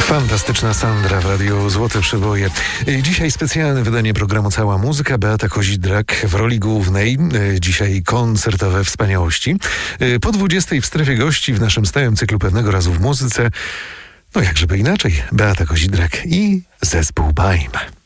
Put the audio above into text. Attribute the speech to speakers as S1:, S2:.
S1: Fantastyczna Sandra w Radiu Złote Przeboje. Dzisiaj specjalne wydanie programu Cała Muzyka. Beata Kozidrak w roli głównej. Dzisiaj koncertowe wspaniałości. Po 20:00 w strefie gości w naszym stałym cyklu Pewnego Razu w Muzyce. No jakżeby inaczej. Beata Kozidrak i zespół BAIM.